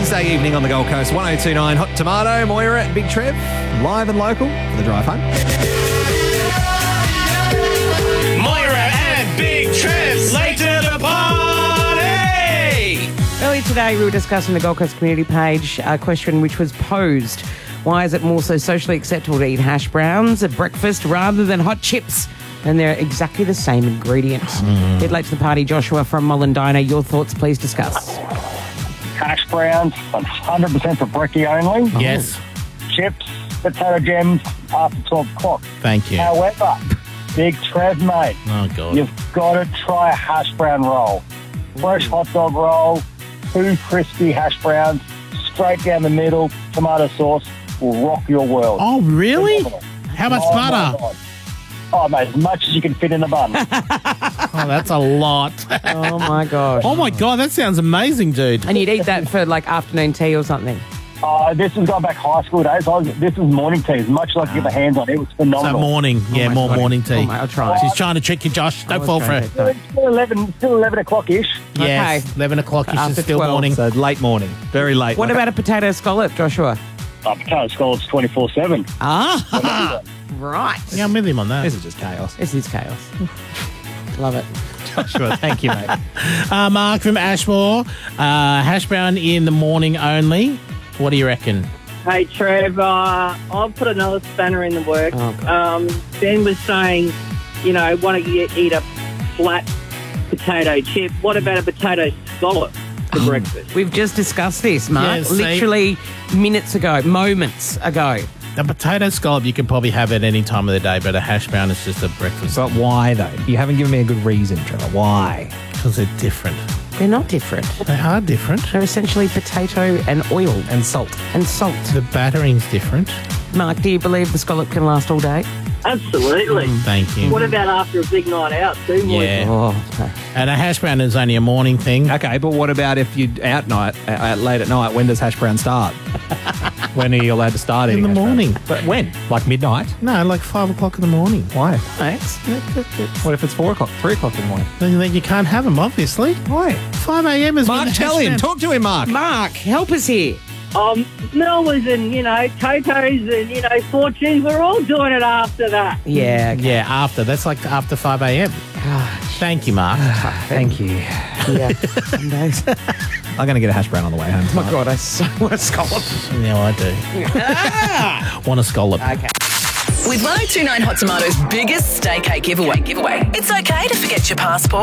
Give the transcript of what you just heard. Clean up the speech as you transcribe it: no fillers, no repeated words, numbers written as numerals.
Thursday evening on the Gold Coast. 1029 Hot Tomato, Moira and Big Trev, live and local for the drive home. Moira and Big Trev's late to the party! Earlier today, we were discussing the Gold Coast community page, a question which was posed. Why is it more so socially acceptable to eat hash browns at breakfast rather than hot chips? And they're exactly the same ingredients. Bit late to the party, Joshua from Mollendina. Your thoughts, please discuss. Hash browns, 100% for brekkie only. Yes. Chips, potato gems after 12 o'clock. Thank you. However, Big Trev, mate, Oh, God. you've got to try a hash brown roll. Fresh hot dog roll, 2 crispy hash browns, straight down the middle, tomato sauce will rock your world. Oh, really? How much Oh, my butter? God. Oh, mate, as much as you can fit in a bun. Oh, that's a lot. Oh, my gosh. Oh, my God, that sounds amazing, dude. And you'd eat that for, like, afternoon tea or something. This has gone back high school days. This is morning tea. As much as I can get my hands on it, it was So phenomenal. morning. Yeah, my more God. morning tea. Oh, mate, I'll try. She's trying to trick you, Josh. Don't fall for it. Don't. Still 11 o'clock-ish. Yes, Okay. 11 o'clock is After still 12. morning. So late morning, very late. What about a potato scallop, Joshua? Potato scallops 24/7. Ah, Right. yeah, I'm with him on that. This is just chaos. This is chaos. Love it. Joshua, thank you, mate. Mark from Ashmore, hash brown in the morning only. What do you reckon? Hey, Trev, I'll put another spanner in the works. Oh, Ben was saying, why don't you eat a flat potato chip? What about a potato scallop for breakfast? We've just discussed this, Mark. Yeah, see? Literally moments ago. A potato scallop you can probably have at any time of the day, but a hash brown is just a breakfast. But why, though? You haven't given me a good reason, Trevor. Why? Because they're different. They're not different. They are different. They're essentially potato and oil And salt. and salt. The battering's different. Mark, do you believe the scallop can last all day? Absolutely. Thank you. What about after a big night out too, boys? Yeah. Oh, And a hash brown is only a morning thing. Okay, but what about if you're out late at night? When does hash brown start? When are you allowed to start In eating the hash brown? morning. But when? Like midnight? No, like 5 o'clock in the morning. Why? thanks. What if it's 4 o'clock, 3 o'clock in the morning? Then you can't have them, obviously. Why? 5 a.m. is when Mark, the tell hash him. brown- Talk to him, Mark. Mark, help us here. Melwas and, Totos and, Fortunes, we're all doing it after that. Yeah, okay. Yeah, after. That's like after 5 a.m. Thank you, Mark. Thank you. Yeah. Some days. Oh I'm going to get a hash brown on the way home. my God, I so want a scallop. Yeah, I do. Want a scallop. Okay. With 1029 Hot Tomatoes' biggest stay cake giveaway. It's okay to forget your passport.